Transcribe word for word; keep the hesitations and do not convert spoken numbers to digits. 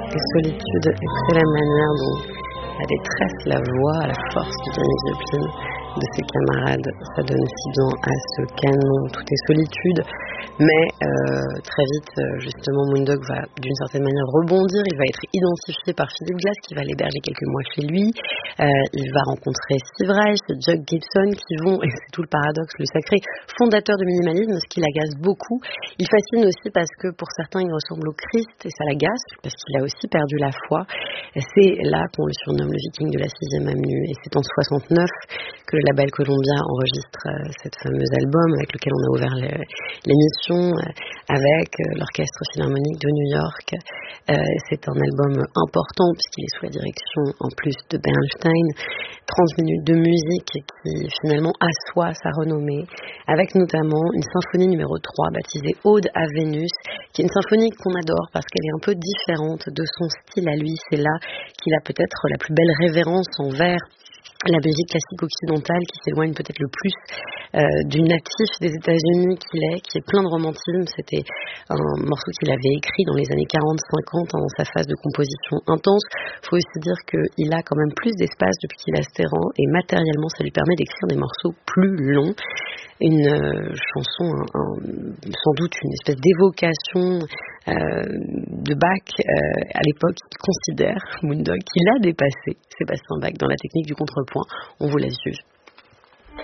Et Solitude, c'est la manière dont elle détresse la voix à la force de Janis Joplin, de ses camarades. Ça donne si bien à ce canon. Tout est solitude. Mais euh, très vite, justement, Moondog va d'une certaine manière rebondir. Il va être identifié par Philip Glass, qui va l'héberger quelques mois chez lui. Euh, il va rencontrer Steve Reich, Chuck Gibson, qui vont, et c'est tout le paradoxe, le sacré fondateur du minimalisme, ce qui l'agace beaucoup. Il fascine aussi parce que pour certains, il ressemble au Christ, et ça l'agace, parce qu'il a aussi perdu la foi. C'est là qu'on le surnomme le viking de la sixième avenue. Et c'est en soixante-neuf que le label Columbia enregistre euh, cet fameux album avec lequel on a ouvert le, l'émission, euh, avec euh, l'Orchestre Philharmonique de New York. Euh, c'est un album important puisqu'il est sous la direction, en plus de Bernstein, trente minutes de musique qui finalement assoit sa renommée, avec notamment une symphonie numéro trois baptisée Ode à Vénus, qui est une symphonie qu'on adore parce qu'elle est un peu différente de son style à lui. C'est là qu'il a peut-être la plus belle révérence envers la musique classique occidentale, qui s'éloigne peut-être le plus euh, du natif des États-Unis qu'il est, qui est plein de romantisme. C'était un morceau qu'il avait écrit dans les années quarante cinquante, hein, dans sa phase de composition intense. Il faut aussi dire qu'il a quand même plus d'espace depuis qu'il a Sterran, et matériellement ça lui permet d'écrire des morceaux plus longs. Une euh, chanson, un, un, sans doute une espèce d'évocation euh, de Bach euh, à l'époque, qui considère, Moondog, qu'il a dépassé Sébastien Bach dans la technique du contrepoint. On vous laisse juger.